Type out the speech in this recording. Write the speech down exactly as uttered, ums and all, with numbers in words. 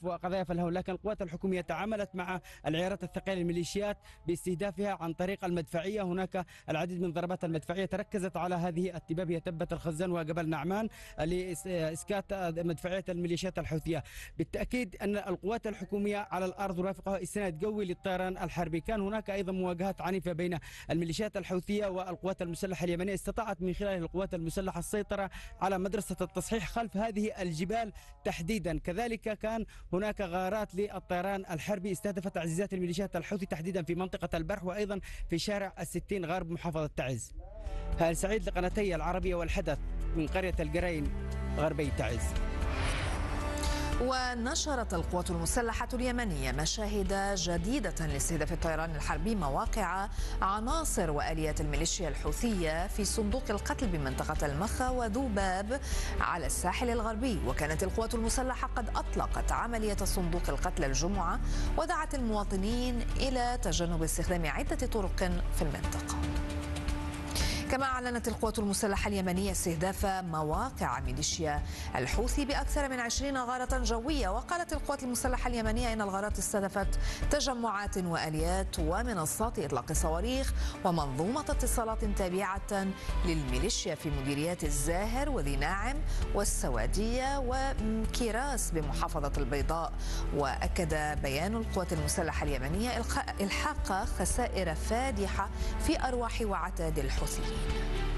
استهداف وقذائف الهون، لكن القوات الحكومية تعاملت مع العيارات الثقيلة الميليشيات باستهدافها عن طريق المدفعية. هناك العديد من ضربات المدفعية تركزت على هذه التباب، هي تبة الخزان وجبل نعمان، لإسكات مدفعية الميليشيات الحوثية. بالتأكيد أن القوات الحكومية على الأرض رافقها إسناد قوي للطيران الحربي. كان هناك أيضا مواجهات عنيفة بين الميليشيات الحوثية والقوات المسلحة اليمنية. استطاعت من خلال القوات المسلحة السيطرة على مدرسة التصحيح خلف هذه الجبال تحديدا. كذلك كان هناك غارات للطيران الحربي استهدفت تعزيزات الميليشيات الحوثي تحديدا في منطقة البرح وأيضا في شارع الستين غرب محافظة تعز. هال سعيد لقناتي العربية والحدث من قرية القرين غربي تعز. ونشرت القوات المسلحة اليمنية مشاهد جديدة لاستهداف الطيران الحربي مواقع عناصر وآليات الميليشيا الحوثية في صندوق القتل بمنطقة المخا وذوباب على الساحل الغربي. وكانت القوات المسلحة قد أطلقت عملية صندوق القتل الجمعة ودعت المواطنين إلى تجنب استخدام عدة طرق في المنطقة. كما أعلنت القوات المسلحة اليمنية استهداف مواقع ميليشيا الحوثي بأكثر من عشرين غارة جوية. وقالت القوات المسلحة اليمنية إن الغارات استهدفت تجمعات وآليات ومنصات إطلاق صواريخ ومنظومة اتصالات تابعة للميليشيا في مديريات الزاهر وذي ناعم والسوادية وكيراس بمحافظة البيضاء. وأكد بيان القوات المسلحة اليمنية إلحاق خسائر فادحة في أرواح وعتاد الحوثيين.